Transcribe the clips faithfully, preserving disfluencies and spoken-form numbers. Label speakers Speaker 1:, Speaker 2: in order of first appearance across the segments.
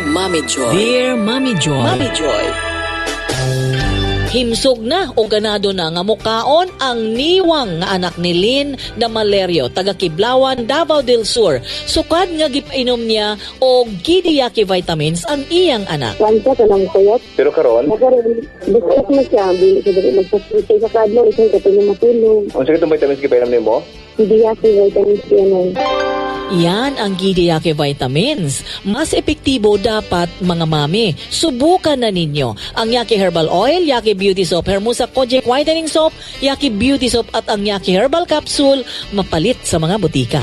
Speaker 1: Mommy Joy.
Speaker 2: Dear Mommy Joy.
Speaker 1: Mommy Joy.
Speaker 2: Himsog na o ganado na nga mukaon ang niwang nga anak ni Lynn na Malerio, taga Kiblawan, Davao del Sur. Sukad nga gipainom niya o Gidiyaki vitamins ang iyang anak.
Speaker 3: Kanta ka lang kuyot.
Speaker 4: Pero karon,
Speaker 3: Nakaroon, discuss mo siya. Bili siya dali magsasitay sa kadlo. Isang katulong matulog.
Speaker 4: ang sakit ng vitamins kipainom mo?
Speaker 3: Gidiyaki vitamins yan ay.
Speaker 2: Yan ang Gidiyaki vitamins. Mas epektibo dapat mga mami. Subukan na ninyo ang Yaki Herbal Oil, Yaki Beauty Soap, Hermosa Kojic Whitening Soap, Yaki Beauty Soap at ang Yaki Herbal Capsule, mapalit sa mga butika.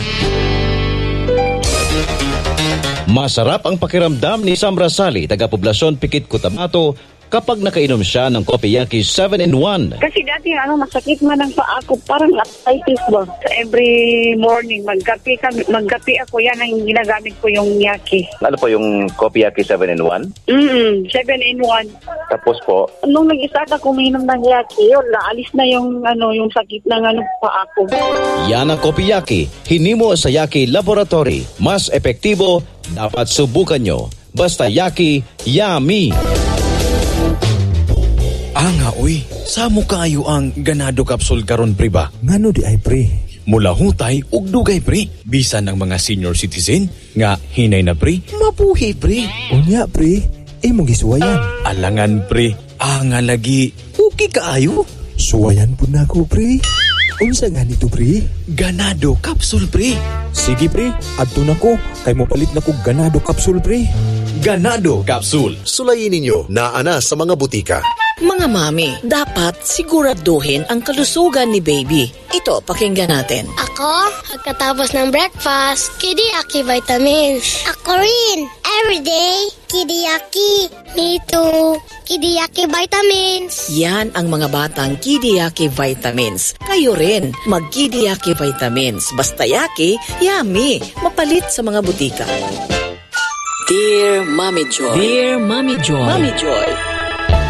Speaker 5: Masarap ang pakiramdam ni Sam Rasali, taga-poblasyon Pikit Cotabato, kapag nakainom siya ng Kopiyaki seven in one.
Speaker 6: Kasi dati ano, masakit man ang paa ko, parang arthritis ba. Every morning, magkape, kami, magkape ako, yan ang ginagamit ko yung Yaki.
Speaker 4: Ano po yung Kopiyaki seven in one?
Speaker 6: Mm seven in one.
Speaker 4: Tapos po,
Speaker 6: Nung nag-start ako uminom ng Yaki, yun, naalis na yung, ano, yung sakit ng ano, paa ko.
Speaker 5: Yan ang Kopiyaki, hinimo sa Yaki Laboratory. Mas epektibo, dapat subukan nyo. Basta Yaki, yummy!
Speaker 7: Anga, uy. Samo kaayo ang ganado kapsul karon pre ba?
Speaker 8: Ngano di ay pre?
Speaker 7: Mula hutay ug dugay pre. Bisan ang mga senior citizen nga hinay na pre, mabuhi pre.
Speaker 8: Unya pre, imong gisuwayan.
Speaker 7: Alangan pre, anga lagi. Okay kaayo.
Speaker 8: Suwayan po na ko pre. Unsa ganito pre?
Speaker 7: Ganado kapsul pre.
Speaker 8: Sige pre, adto na ko. Kay mo palit na ko ganado kapsul pre.
Speaker 7: Ganado kapsul.
Speaker 9: Sulayin ninyo na ana sa mga butika.
Speaker 1: Mga mami, dapat siguraduhin ang kalusugan ni baby. Ito, pakinggan natin.
Speaker 10: Ako, pagkatapos ng breakfast, Kidiyaki vitamins. Ako rin, everyday, Kidiyaki. Me too, Kidiyaki vitamins.
Speaker 1: Yan ang mga batang Kidiyaki vitamins. Kayo rin, mag-Kidiyaki vitamins. Basta Yaki, yummy. Mapalit sa mga butika. Dear Mommy Joy.
Speaker 2: Dear Mommy Joy.
Speaker 1: Mommy Joy.